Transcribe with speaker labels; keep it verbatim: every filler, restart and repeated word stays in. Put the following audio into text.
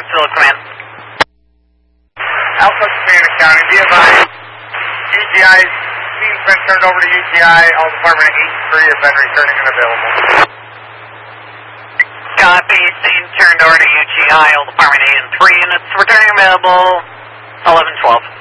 Speaker 1: Still command.
Speaker 2: Alpha Savannah County, be advised. U G I, scene's been turned over to U G I. All Department eight three have been returning and available.
Speaker 1: Copy, scene turned over to U G I. All Department eight and three units returning available. eleven twelve.